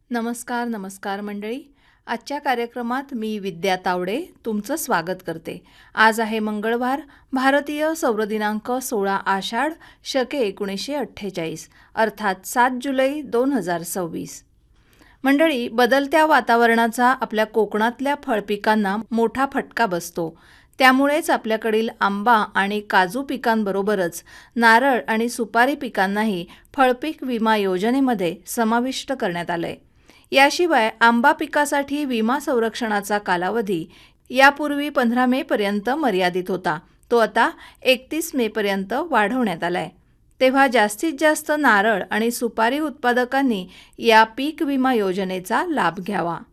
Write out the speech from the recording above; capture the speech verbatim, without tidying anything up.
नमस्कार नमस्कार मंडळी. आजच्या कार्यक्रमात मी विद्या तावडे तुमचं स्वागत करते. आज आहे मंगळवार. भारतीय सौर दिनांक सोळा आषाढ शके एकोणीसशे अठ्ठेचाळीस अर्थात सात जुलै दोन हजार सव्वीस. मंडळी, बदलत्या वातावरणाचा आपल्या कोकणातल्या फळपिकांना मोठा फटका बसतो. त्यामुळेच आपल्याकडील आंबा आणि काजू पिकांबरोबरच नारळ आणि सुपारी पिकांनाही फळपीक विमा योजनेमध्ये समाविष्ट करण्यात आलंय. याशिवाय आंबा पिकासाठी विमा संरक्षणाचा कालावधी यापूर्वी पंधरा मे पर्यंत मर्यादित होता. तो आता एकतीस मे पर्यंत वाढवण्यात आलाय. तेव्हा जास्तीत जास्त नारळ आणि सुपारी उत्पादकांनी या पीक विमा योजनेचा लाभ घ्यावा.